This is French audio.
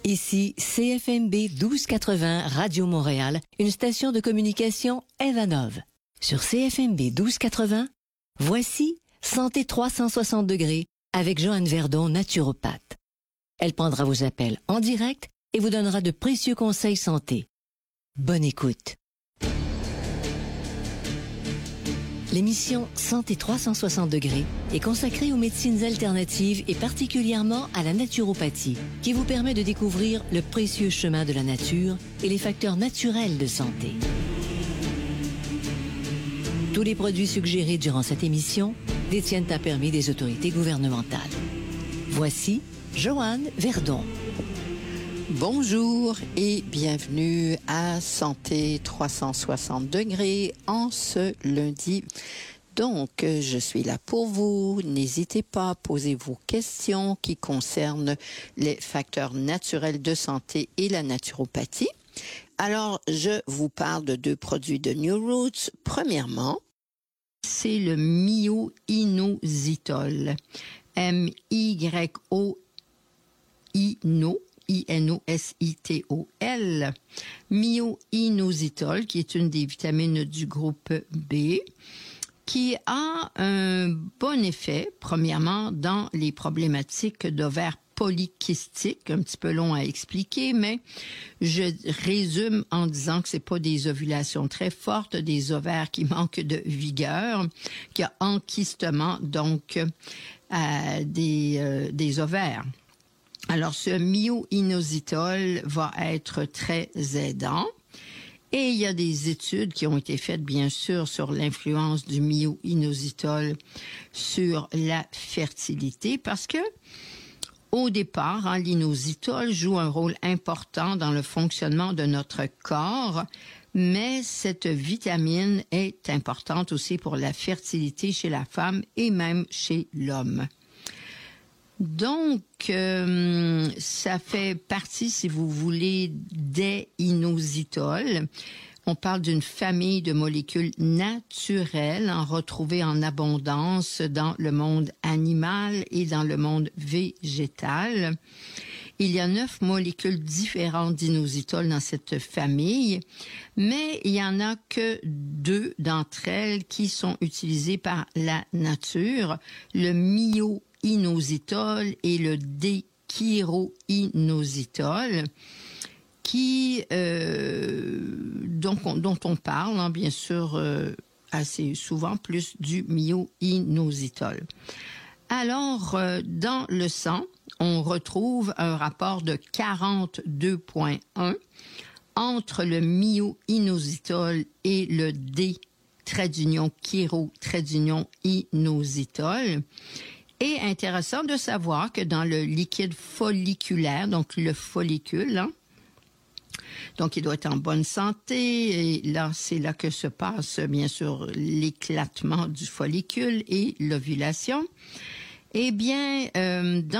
Ici CFMB 1280 Radio Montréal, une station de communication Evanov. Sur CFMB 1280, voici Santé 360 degrés avec Joanne Verdon, naturopathe. Elle prendra vos appels en direct et vous donnera de précieux conseils santé. Bonne écoute. L'émission Santé 360 degrés est consacrée aux médecines alternatives et particulièrement à la naturopathie, qui vous permet de découvrir le précieux chemin de la nature et les facteurs naturels de santé. Tous les produits suggérés durant cette émission détiennent un permis des autorités gouvernementales. Voici Joanne Verdon. Bonjour et bienvenue à Santé 360 degrés en ce lundi. Donc, je suis là pour vous. N'hésitez pas à poser vos questions qui concernent les facteurs naturels de santé et la naturopathie. Alors, je vous parle de deux produits de New Roots. Premièrement, c'est le myo-inositol. I-N-O-S-I-T-O-L, myo-inositol, qui est une des vitamines du groupe B, qui a un bon effet, premièrement, dans les problématiques d'ovaires polykystiques, un petit peu long à expliquer, mais je résume en disant que c'est pas des ovulations très fortes, des ovaires qui manquent de vigueur, qui a enquistement, donc, des ovaires. Alors, ce myo-inositol va être très aidant. Et il y a des études qui ont été faites, bien sûr, sur l'influence du myo-inositol sur la fertilité, parce que, au départ, l'inositol joue un rôle important dans le fonctionnement de notre corps, mais cette vitamine est importante aussi pour la fertilité chez la femme et même chez l'homme. Donc, ça fait partie, si vous voulez, des inositols. On parle d'une famille de molécules naturelles retrouvées en abondance dans le monde animal et dans le monde végétal. Il y a 9 molécules différentes d'inositol dans cette famille, mais il y en a que 2 d'entre elles qui sont utilisées par la nature, le myo-inositol et le déchiroinositol, dont on parle, bien sûr, assez souvent, plus du myo-inositol. Alors, dans le sang, on retrouve un rapport de 42,1 entre le myo-inositol et le D-chiro-inositol. Et intéressant de savoir que dans le liquide folliculaire, donc le follicule, donc il doit être en bonne santé, et là, c'est là que se passe, bien sûr, l'éclatement du follicule et l'ovulation. Eh bien, dans